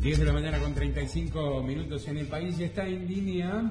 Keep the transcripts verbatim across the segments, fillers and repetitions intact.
diez de la mañana con treinta y cinco minutos en el país. Y está en línea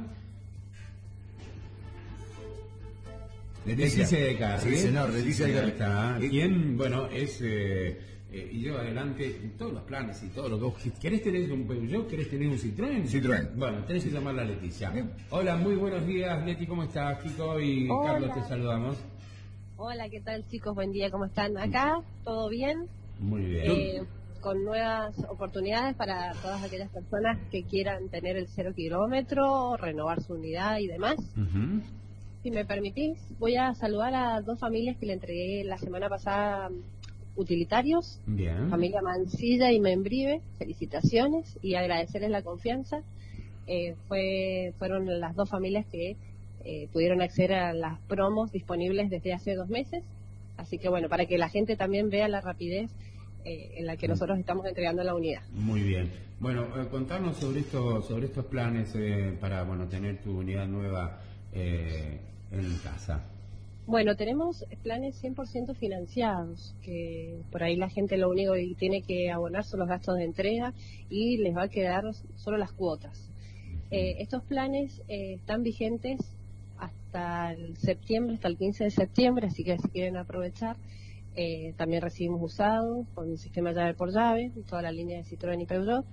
Leticia de Carri. Sí, señor, Leticia de Carri. Está. Quien, bueno, es eh, eh, y lleva adelante todos los planes y todo lo que vos querés tener un Peugeot, querés tener un Citroën. Citroën. Bueno, tenés que llamarla a Leticia. Bien. Hola, muy buenos días, Leti, ¿cómo estás? Kiko y Hola. Carlos, te saludamos. Hola, ¿qué tal, chicos? Buen día, ¿cómo están? Acá, ¿todo bien? Muy bien. Eh, con nuevas oportunidades para todas aquellas personas que quieran tener el cero kilómetro, renovar su unidad y demás. Uh-huh. Si me permitís, voy a saludar a dos familias que le entregué la semana pasada utilitarios. Bien. Familia Mancilla y Membrive, felicitaciones y agradecerles la confianza. Eh, fue Fueron las dos familias que eh, pudieron acceder a las promos disponibles desde hace dos meses. Así que bueno, para que la gente también vea la rapidez eh, en la que nosotros estamos entregando la unidad. Muy bien. Bueno, eh, contanos sobre esto, sobre estos planes eh, para bueno tener tu unidad nueva eh, en casa. Bueno, tenemos planes cien por ciento financiados, que por ahí la gente lo único que tiene que abonar son los gastos de entrega y les va a quedar solo las cuotas. Eh, estos planes eh, están vigentes hasta el septiembre, hasta el quince de septiembre, así que si quieren aprovechar, eh, también recibimos usados con un sistema llave por llave, toda la línea de Citroën y Peugeot.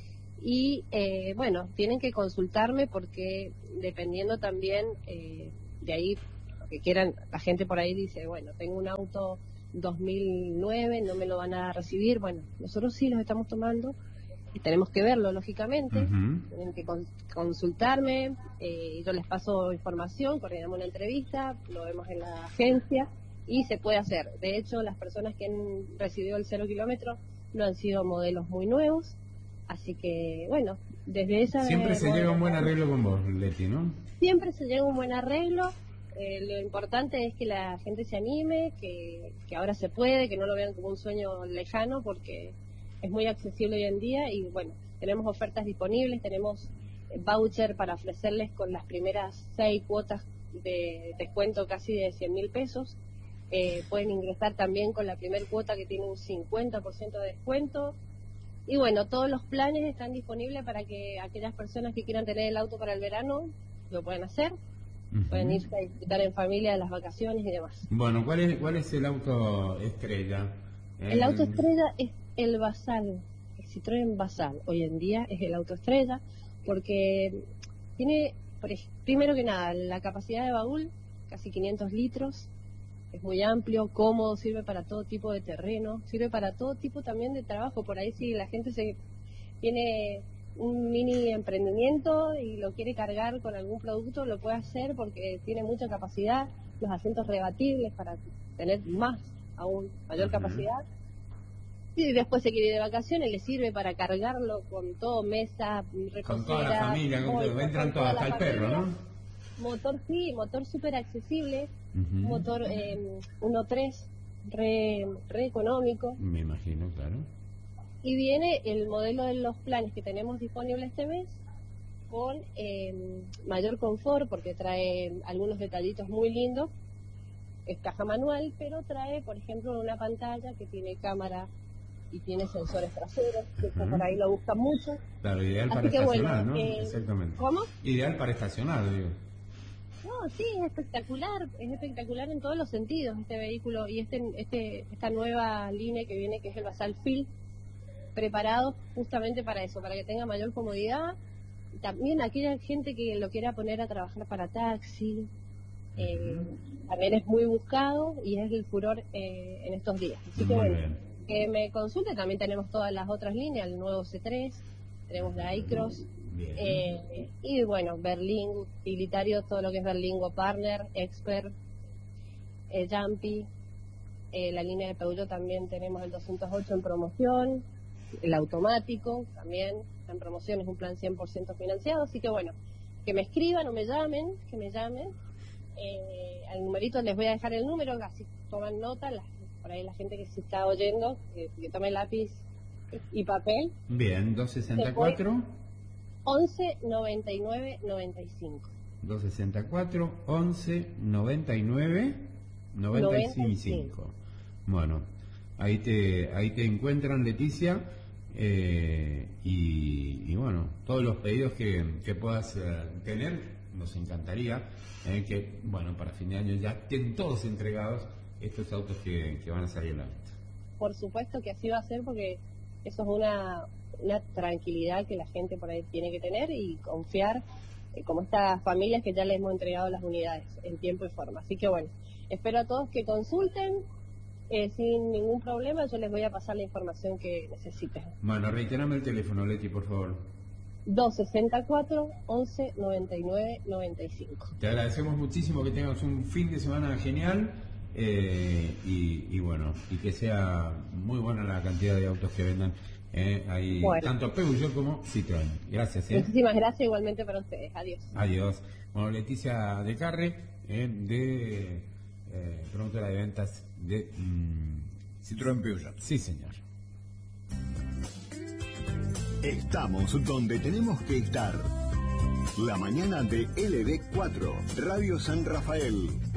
Y eh, bueno, tienen que consultarme porque dependiendo también eh, de ahí, lo que quieran, la gente por ahí dice, bueno, tengo un auto dos mil nueve, no me lo van a recibir. Bueno, nosotros sí los estamos tomando y tenemos que verlo, lógicamente. Uh-huh. Tienen que con, consultarme, eh, yo les paso información, coordinamos una entrevista, lo vemos en la agencia y se puede hacer. De hecho, las personas que han recibido el cero kilómetro no han sido modelos muy nuevos. Así que, bueno, desde esa... Siempre se llega a un buen arreglo con vos, Leti, ¿no? Siempre se llega a un buen arreglo. Eh, lo importante es que la gente se anime, que, que ahora se puede, que no lo vean como un sueño lejano, porque es muy accesible hoy en día. Y bueno, tenemos ofertas disponibles, tenemos voucher para ofrecerles con las primeras seis cuotas de descuento casi de cien mil pesos. Eh, pueden ingresar también con la primera cuota que tiene un cincuenta por ciento de descuento. Y bueno, todos los planes están disponibles para que aquellas personas que quieran tener el auto para el verano lo puedan hacer. Uh-huh. Pueden irse a disfrutar en familia de las vacaciones y demás. Bueno, ¿cuál es, cuál es el auto estrella? El eh... auto estrella es el Basal, el Citroën Basal. Hoy en día es el auto estrella porque tiene, primero que nada, la capacidad de baúl, casi quinientos litros. Es muy amplio, cómodo, sirve para todo tipo de terreno, sirve para todo tipo también de trabajo. Por ahí si la gente se tiene un mini emprendimiento y lo quiere cargar con algún producto, lo puede hacer porque tiene mucha capacidad, los asientos rebatibles para tener más, aún mayor uh-huh. capacidad. Y después se quiere ir de vacaciones, le sirve para cargarlo con todo, mesa, reposera. Con toda la familia, con todo, entran todos, hasta el perro, ¿no? Motor sí, motor súper accesible, uh-huh. motor eh, uno punto tres, re, re económico. Me imagino, claro. Y viene el modelo de los planes que tenemos disponible este mes con eh, mayor confort porque trae algunos detallitos muy lindos. Es caja manual, pero trae, por ejemplo, una pantalla que tiene cámara y tiene sensores traseros, que uh-huh. por ahí lo buscan mucho. Claro, ideal para Así estacionar, bueno, ¿no? Eh, Exactamente. ¿Cómo? Ideal para estacionar, digo. No, sí, es espectacular, es espectacular en todos los sentidos este vehículo y este, este, esta nueva línea que viene, que es el Basal Fill, preparado justamente para eso, para que tenga mayor comodidad. También aquella gente que lo quiera poner a trabajar para taxi, eh, uh-huh. también es muy buscado y es el furor eh, en estos días. Así que muy bueno, bien. Que me consulte, también tenemos todas las otras líneas, el nuevo C tres, tenemos la iCross. Eh, y bueno, Berlín, utilitario, todo lo que es Berlingo Partner, Expert, eh, Jumpy, eh, la línea de Peugeot también tenemos el doscientos ocho en promoción, el automático también está en promoción, es un plan cien por ciento financiado, así que bueno, que me escriban o me llamen, que me llamen, eh, al numerito les voy a dejar el número, así toman nota, la, por ahí la gente que se está oyendo, que, que tome lápiz y papel. Bien, doscientos sesenta y cuatro. once noventa y nueve noventa y cinco. doscientos sesenta y cuatro, once noventa y nueve noventa y cinco. Bueno, ahí te ahí te encuentran, Leticia, Eh, y, y bueno, todos los pedidos que, que puedas eh, tener, nos encantaría eh, que, bueno, para fin de año ya estén todos entregados estos autos que, que van a salir a la venta. Por supuesto que así va a ser, porque eso es una, una tranquilidad que la gente por ahí tiene que tener y confiar, eh, como estas familias que ya les hemos entregado las unidades en tiempo y forma. Así que bueno, espero a todos que consulten. Eh, sin ningún problema, yo les voy a pasar la información que necesiten. Bueno, reiterame el teléfono, Leti, por favor. dos sesenta y cuatro, once, noventa y nueve, noventa y cinco. Te agradecemos muchísimo, que tengas un fin de semana genial eh, y, y bueno, y que sea muy buena la cantidad de autos que vendan. Eh, ahí, bueno. Tanto Peugeot como Citroën. Gracias. Eh. Muchísimas gracias, igualmente para ustedes. Adiós. Adiós. Bueno, Leticia de Carre, eh, de eh, promotora de ventas de mmm, Citroën Peugeot. Sí, señor. Estamos donde tenemos que estar. La mañana de L D cuatro, Radio San Rafael.